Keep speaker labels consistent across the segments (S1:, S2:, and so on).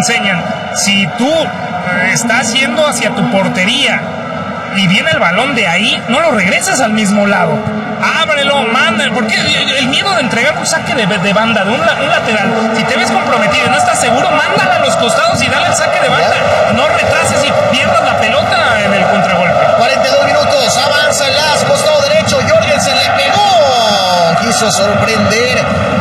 S1: enseñan. Si tú estás yendo hacia tu portería y viene el balón de ahí, no lo regresas al mismo lado. Ábrelo, mándalo, porque el miedo de entregar un saque de banda, de un lateral, si te ves comprometido y no estás seguro, mándala a los costados y dale el saque de banda. No retrases y pierdas la pelota en el contragolpe.
S2: 42 minutos, avanza el Lask, costado derecho, Jorgensen le pegó. Quiso sorprender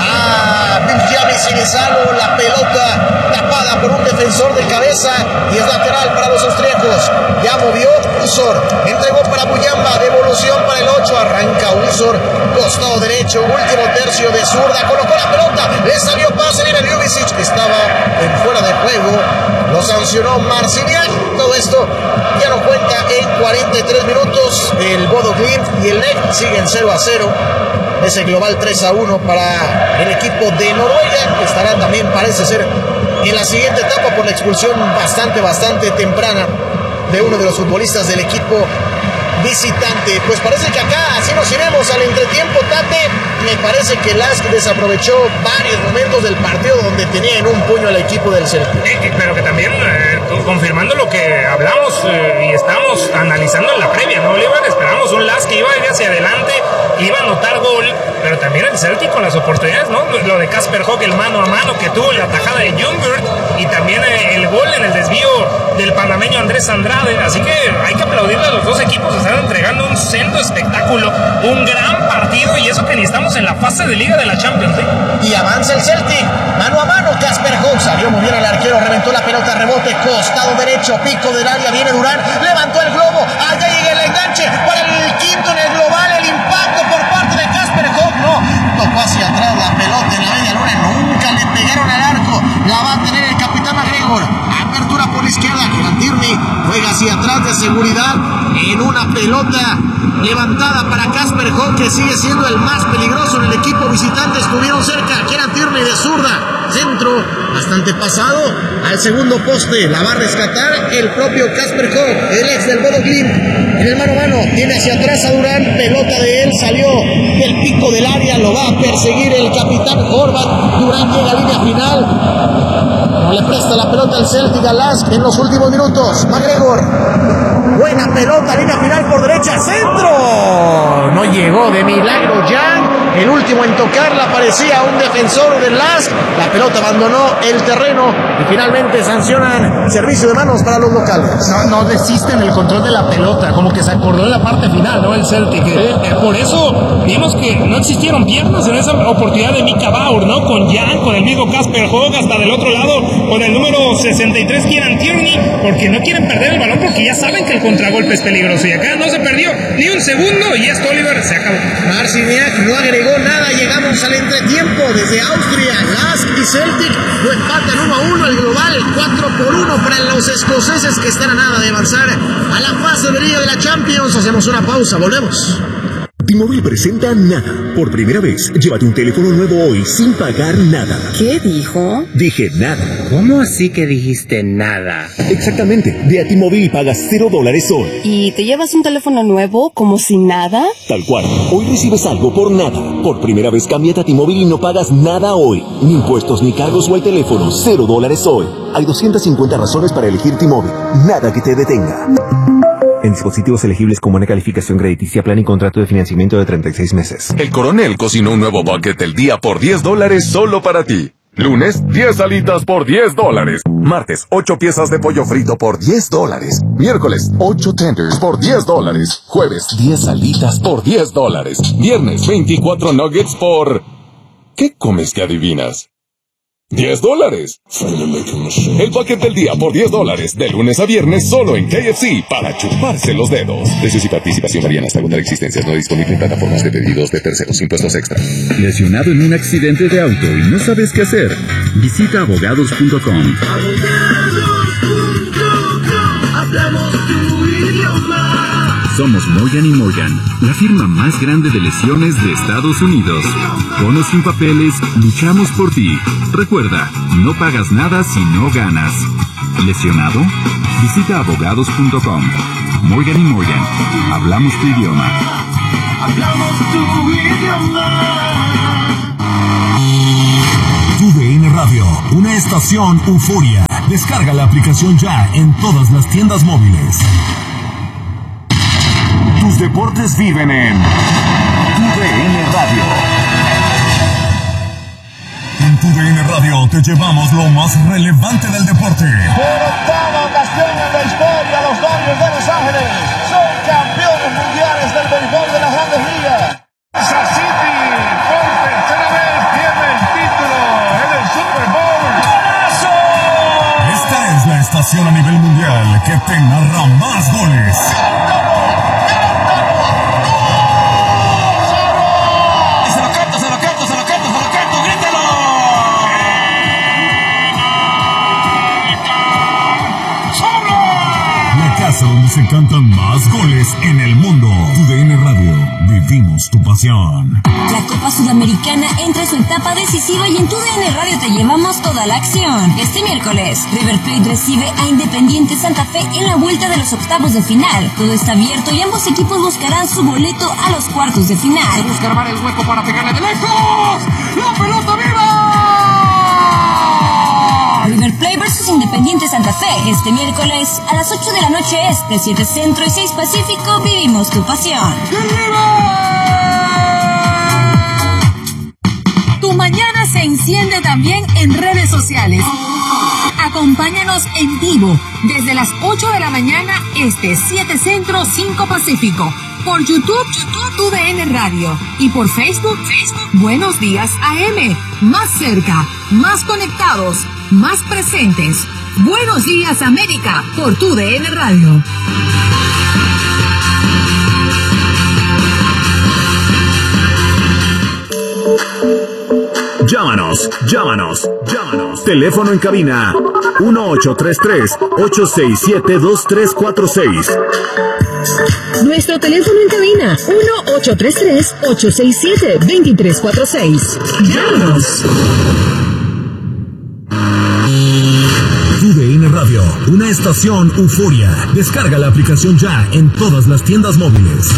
S2: a Benjamin Sinisalo, la pelota tapada por un defensor de cabeza y es lateral para los austríacos. Ya movió Usor, entregó para Muyamba, devolución para el 8, arranca Usor, costado derecho, último tercio de zurda, colocó la pelota, le salió pase, viene Ljubicic, estaba en fuera de juego, lo sancionó Marciniak. Todo esto ya no cuenta en 43 minutos. El Bodo Glimt y el NEC siguen 0-0. Ese global 3-1 para el equipo de Noruega, que estará también, parece ser, en la siguiente etapa por la expulsión bastante temprana de uno de los futbolistas del equipo visitante. Pues parece que acá así nos iremos al entretiempo, Tate. Me parece que Lask desaprovechó varios momentos del partido donde tenía en un puño al equipo del Celtic.
S1: Pero que también, confirmando lo que hablamos y estamos analizando en la previa, ¿no, Oliver? Esperamos un Lask que iba a ir hacia adelante, iba a anotar gol, pero también el Celtic con las oportunidades, ¿no? Lo de Kasper Høeg, el mano a mano que tuvo, la tajada de Ljungberg y también el gol en el desvío del panameño Andrés Andrade. Así que hay que aplaudirle a los dos equipos, están entregando un sendo espectáculo, un gran partido, y eso que ni estamos en la fase de Liga de la Champions, ¿eh?
S2: Y avanza el Celtic, mano a mano, Kasper Høeg salió muy bien al arquero, reventó la pelota, rebote, costado derecho, pico del área, viene Durán, levantó el globo, allá llega el enganche para el quinto en el global, el impacto por parte de Kasper Høeg, no, tocó hacia atrás la pelota en la media luna, nunca le pegaron al arco, la va a tener el capitán McGregor, apertura por la izquierda, Kieran Tierney juega hacia atrás de seguridad en una pelota levantada para Kasper Høeg, que sigue siendo el más peligroso en el equipo visitante. Estuvieron cerca, Kieran Tierney de zurda, centro bastante pasado al segundo poste, la va a rescatar el propio Kasper Høeg, el ex del Bodo Glimt. En el mano a mano tiene hacia atrás a Durán, pelota de él, salió del pico del área, lo va a perseguir el capitán Horvath. Durán llega a línea final, no le presta la pelota al Celtic a Lask en los últimos minutos. McGregor, buena pelota, línea final por derecha, centro, no llegó de milagro Jan, el último en tocarla parecía un defensor del Lask, la pelota abandonó el terreno y finalmente sancionan servicio de manos para los locales.
S1: No desisten el control de la pelota, como que se acordó en la parte final, ¿no? El Celtic. Por eso vimos que no existieron piernas en esa oportunidad de Mika Bauer, ¿no? Con Jan, con el mismo Kasper Høeg, hasta del otro lado con el número 63 Kieran Tierney, porque no quieren perder el balón, porque ya saben que el contragolpe es peligroso, y acá no se perdió ni un segundo y esto, Oliver, se acabó.
S2: Marciniak no agregó nada, llegamos al entretiempo desde Austria. Lask y Celtic lo empatan 1-1, el global 4-1 para los escoceses, que están a nada de avanzar a la fase de Liga de la Champions. Hacemos una pausa, volvemos.
S3: T-Mobile presenta Nada. Por primera vez, llévate un teléfono nuevo hoy sin pagar nada.
S4: ¿Qué dijo?
S3: Dije nada.
S4: ¿Cómo así que dijiste nada?
S3: Exactamente. Ve a T-Mobile y pagas $0 hoy.
S5: ¿Y te llevas un teléfono nuevo como si nada?
S3: Tal cual. Hoy recibes algo por nada. Por primera vez cámbiate a T-Mobile y no pagas nada hoy. Ni impuestos ni cargos o el teléfono. $0 hoy. Hay 250 razones para elegir T-Mobile. Nada que te detenga. En dispositivos elegibles con buena calificación crediticia, plan y contrato de financiamiento de 36 meses.
S6: El Coronel cocinó un nuevo bucket del día por $10 solo para ti. Lunes, 10 alitas por $10. Martes, 8 piezas de pollo frito por $10. Miércoles, 8 tenders por $10. Jueves, 10 alitas por $10. Viernes, 24 nuggets por... ¿Qué comes que adivinas? $10. El bucket del día por $10, de lunes a viernes solo en KFC, para chuparse los dedos. Precios y participación varían hasta agotar existencias. No disponible en plataformas de pedidos de terceros. Impuestos extra.
S7: ¿Lesionado en un accidente de auto y no sabes qué hacer? Visita abogados.com.
S8: Hablamos tu idioma.
S7: Somos Morgan & Morgan, la firma más grande de lesiones de Estados Unidos. Con o sin papeles, luchamos por ti. Recuerda, no pagas nada si no ganas. ¿Lesionado? Visita abogados.com. Morgan & Morgan, hablamos tu idioma.
S8: Hablamos tu idioma.
S9: TUDN Radio, una estación euforia. Descarga la aplicación ya en todas las tiendas móviles. Tus deportes viven en TUDN Radio. En TUDN Radio te llevamos lo más relevante del deporte.
S2: Por octava ocasión en la historia, los Dodgers de Los Ángeles son campeones mundiales del béisbol de las Grandes Ligas.
S8: Kansas City por tercera vez tiene el título en el Super Bowl. ¡Golazo!
S9: Esta es la estación a nivel mundial que te narra más goles. Donde se cantan más goles en el mundo. TUDN Radio, vivimos tu pasión.
S10: La Copa Sudamericana entra en su etapa decisiva y en TUDN Radio te llevamos toda la acción. Este miércoles, River Plate recibe a Independiente Santa Fe en la vuelta de los octavos de final. Todo está abierto y ambos equipos buscarán su boleto a los cuartos de final.
S8: Se busca armar el hueco para pegarle de lejos. ¡La pelota viva!
S10: River Plate versus Independiente Santa Fe, este miércoles a las 8 de la noche este, 7 Centro y 6 Pacífico, vivimos tu pasión.
S11: Tu mañana se enciende también en redes sociales. Acompáñanos en vivo desde las 8 de la mañana este, 7 Centro, 5 Pacífico. Por YouTube, TUDN Radio. Y por Facebook, Buenos Días AM. Más cerca, más conectados, más presentes. Buenos Días América por TUDN Radio.
S9: Llámanos. Teléfono en cabina 1833-867-2346.
S11: Nuestro teléfono en cabina 1833-867-2346. Llámanos.
S9: TUDN Radio, una estación euforia. Descarga la aplicación ya en todas las tiendas móviles.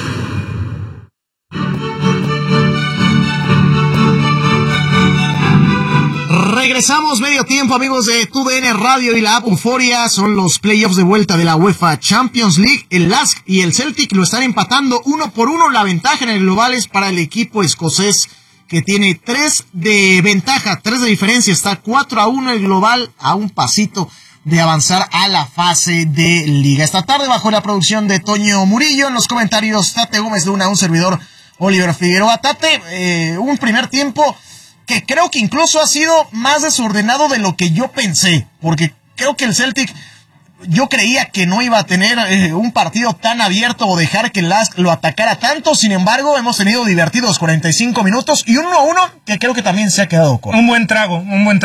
S2: Regresamos medio tiempo, amigos de TUDN Radio y la app Euforia. Son los playoffs de vuelta de la UEFA Champions League. El Lask y el Celtic lo están empatando 1-1. La ventaja en el global es para el equipo escocés, que tiene 3 de ventaja, 3 de diferencia. Está 4-1 el global, a un pasito de avanzar a la fase de liga. Esta tarde, bajo la producción de Toño Murillo, en los comentarios Tate Gómez Luna, un servidor Oliver Figueroa. Tate, un primer tiempo que creo que incluso ha sido más desordenado de lo que yo pensé, porque creo que el Celtic, yo creía que no iba a tener un partido tan abierto o dejar que el Lask lo atacara tanto. Sin embargo, hemos tenido divertidos 45 minutos y 1-1 que creo que también se ha quedado corto.
S1: Un buen trago,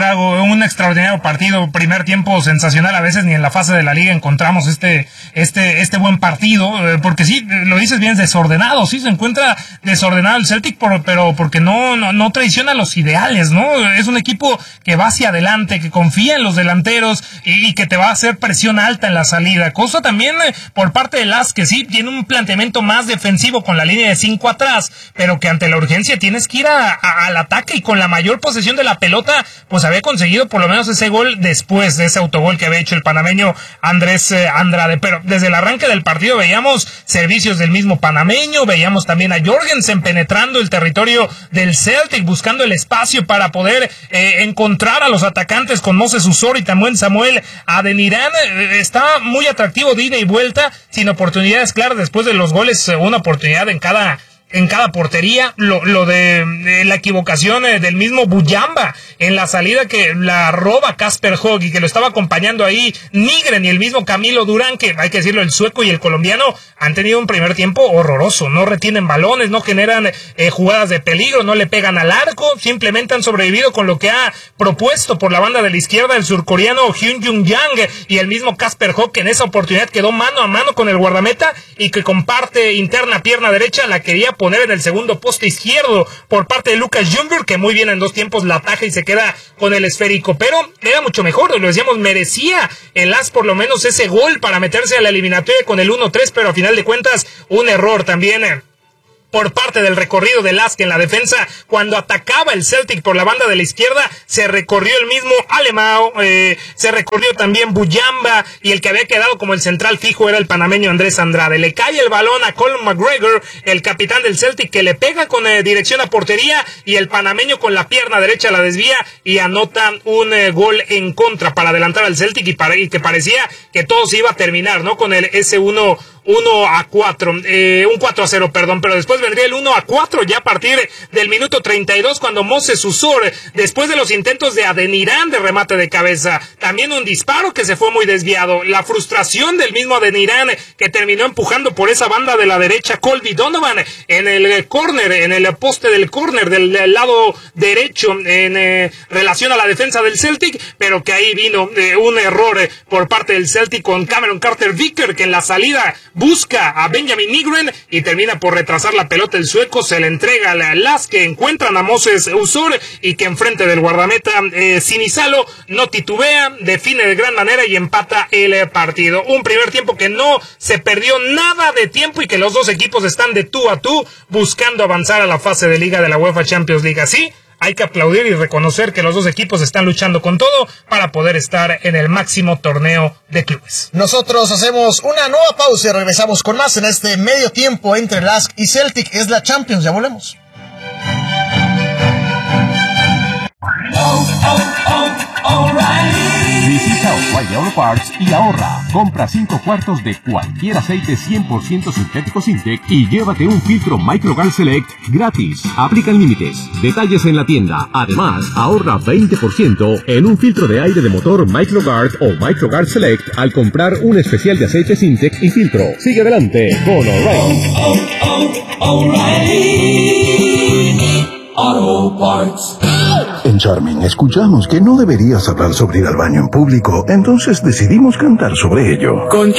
S1: un extraordinario partido. Primer tiempo sensacional. A veces ni en la fase de la liga encontramos este buen partido, porque sí, lo dices bien, desordenado. Sí, se encuentra desordenado el Celtic, pero porque no traiciona los ideales, ¿no? Es un equipo que va hacia adelante, que confía en los delanteros y que te va a hacer presión alta en la salida, cosa también por parte de Lask, que sí tiene un planteamiento más defensivo con la línea de 5 atrás, pero que ante la urgencia tienes que ir al ataque, y con la mayor posesión de la pelota pues había conseguido por lo menos ese gol después de ese autogol que había hecho el panameño Andrés Andrade. Pero desde el arranque del partido veíamos servicios del mismo panameño, veíamos también a Jorgensen penetrando el territorio del Celtic, buscando el espacio para poder encontrar a los atacantes con Moses Usori y también Samuel Adenirán. Está muy atractivo de ida y vuelta, sin oportunidades claras después de los goles, una oportunidad en cada portería. Lo de la equivocación del mismo Buyamba en la salida, que la roba Kasper Hogg y que lo estaba acompañando ahí Nygren y el mismo Camilo Durán, que hay que decirlo, el sueco y el colombiano han tenido un primer tiempo horroroso. No retienen balones, no generan jugadas de peligro, no le pegan al arco, simplemente han sobrevivido con lo que ha propuesto por la banda de la izquierda el surcoreano Hyun Jung Yang y el mismo Kasper Hogg, que en esa oportunidad quedó mano a mano con el guardameta y que comparte interna pierna derecha, la quería poner en el segundo poste izquierdo por parte de Lucas Ljungberg, que muy bien en 2 tiempos la ataja y se queda con el esférico, pero era mucho mejor, lo decíamos, merecía el Lask por lo menos ese gol para meterse a la eliminatoria con el 1-3, pero a final de cuentas un error también por parte del recorrido de Lask en la defensa. Cuando atacaba el Celtic por la banda de la izquierda, se recorrió el mismo Alemão, se recorrió también Buyamba, y el que había quedado como el central fijo era el panameño Andrés Andrade. Le cae el balón a Colin McGregor, el capitán del Celtic, que le pega con dirección a portería, y el panameño con la pierna derecha la desvía y anota un gol en contra para adelantar al Celtic, y que parecía que todo se iba a terminar, ¿no? Con el S1 1-4, un 4-0, perdón, pero después vendría el 1-4 ya a partir del minuto 32, cuando Moses Usor, después de los intentos de Adeniran de remate de cabeza, también un disparo que se fue muy desviado, la frustración del mismo Adeniran, que terminó empujando por esa banda de la derecha Colby Donovan en el córner, en el poste del córner del lado derecho, en relación a la defensa del Celtic, pero que ahí vino un error por parte del Celtic con Cameron Carter-Vicker, que en la salida busca a Benjamin Nygren y termina por retrasar la pelota el sueco, se le entrega a Lask, que encuentran a Moses Usor y que enfrente del guardameta Sinisalo no titubea, define de gran manera y empata el partido. Un primer tiempo que no se perdió nada de tiempo y que los dos equipos están de tú a tú buscando avanzar a la fase de liga de la UEFA Champions League. Así hay que aplaudir y reconocer que los dos equipos están luchando con todo para poder estar en el máximo torneo de clubes.
S2: Nosotros hacemos una nueva pausa y regresamos con más en este medio tiempo entre Lask y Celtic. Es la Champions, ya volvemos.
S12: Visita O'Reilly Auto Parts y ahorra. Compra 5 cuartos de cualquier aceite 100% sintético Sintec y llévate un filtro MicroGuard Select gratis. Aplican límites. Detalles en la tienda. Además, ahorra 20% en un filtro de aire de motor MicroGuard o MicroGuard Select al comprar un especial de aceite Sintec y filtro. Sigue adelante con O'Reilly.
S13: O'Reilly Auto Parts.
S14: En Charming escuchamos que no deberías hablar sobre ir al baño en público, entonces decidimos cantar sobre ello.
S13: Con